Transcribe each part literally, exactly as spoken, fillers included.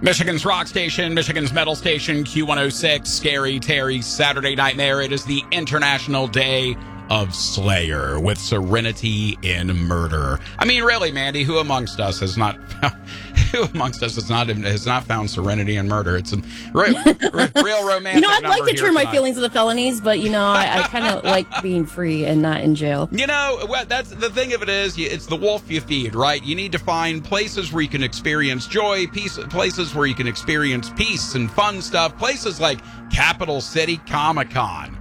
Michigan's rock station, Michigan's metal station, Q one oh six, Scary Terry's Saturday Nightmare. It is the International Day of Slayer with Serenity in Murder. I mean, really, Mandy, who amongst us has not found, who amongst us has not has not found serenity in murder? It's a real, real romantic. You know, I'd like to turn my tonight. feelings into felonies, but you know, I, I kind of like being free and not in jail. You know, well, that's the thing of it is, it's the wolf you feed, right? You need to find places where you can experience joy, peace, places where you can experience peace and fun stuff, places like Capital City Comic-Con.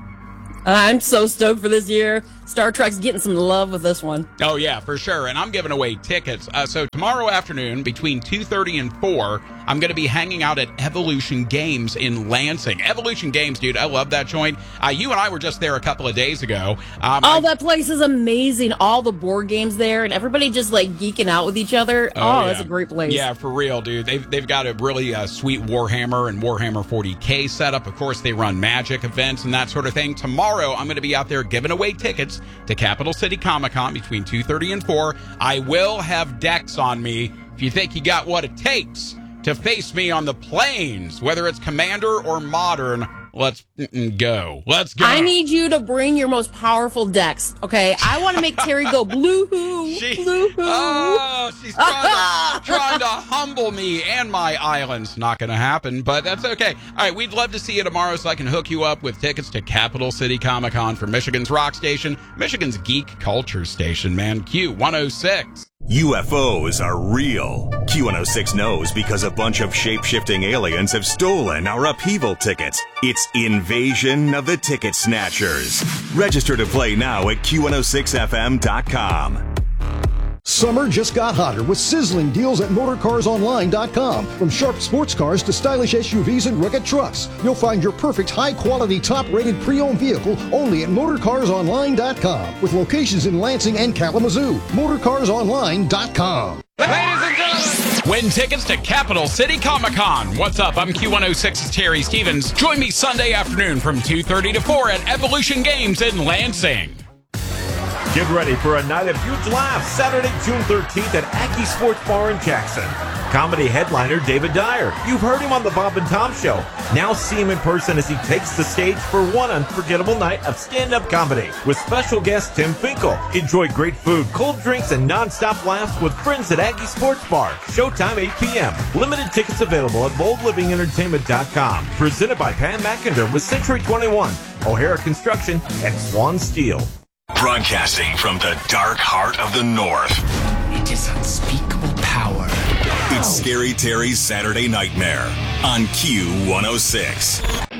I'm so stoked for this year. Star Trek's getting some love with this one. Oh, yeah, for sure. And I'm giving away tickets. Uh, so tomorrow afternoon, between two thirty and four, I'm going to be hanging out at Evolution Games in Lansing. Evolution Games, dude, I love that joint. Uh, you and I were just there a couple of days ago. Um, oh, I, that place is amazing. All the board games there and everybody just like geeking out with each other. Oh, oh yeah. That's a great place. Yeah, for real, dude. They've, they've got a really uh, sweet Warhammer and Warhammer forty K setup. Of course, they run Magic events and that sort of thing. Tomorrow, I'm going to be out there giving away tickets to Capital City Comic-Con between two thirty and four. I will have decks on me if you think you got what it takes to face me on the plains, whether it's Commander or Modern. Let's go. Let's go. I need you to bring your most powerful decks, okay? I want to make Terry go blue-hoo, she, blue-hoo. Oh, she's trying to, trying to humble me and my islands. Not going to happen, but that's okay. All right, we'd love to see you tomorrow so I can hook you up with tickets to Capital City Comic-Con for Michigan's rock station, Michigan's geek culture station, man, Q one oh six. U F Os are real. Q one oh six knows because a bunch of shape-shifting aliens have stolen our upheaval tickets. It's Invasion of the Ticket Snatchers. Register to play now at Q one oh six F M dot com. Summer just got hotter with sizzling deals at motor cars online dot com. From sharp sports cars to stylish S U Vs and rugged trucks, you'll find your perfect high-quality, top-rated pre-owned vehicle only at motor cars online dot com. With locations in Lansing and Kalamazoo. motor cars online dot com. Ladies and gentlemen, win tickets to Capital City Comic-Con. What's up? I'm Q one oh six's Terry Stevens. Join me Sunday afternoon from two thirty to four at Evolution Games in Lansing. Get ready for a night of huge laughs Saturday, June thirteenth at Aggie Sports Bar in Jackson. Comedy headliner David Dyer. You've heard him on the Bob and Tom Show. Now see him in person as he takes the stage for one unforgettable night of stand-up comedy with special guest Tim Finkel. Enjoy great food, cold drinks, and non-stop laughs with friends at Aggie Sports Bar. Showtime eight p.m. Limited tickets available at bold living entertainment dot com. Presented by Pam McIndoe with Century twenty-one, O'Hara Construction, and Swan Steel. Broadcasting from the dark heart of the North. It is unspeakable power. It's Scary Terry's Saturday Nightmare on Q one oh six.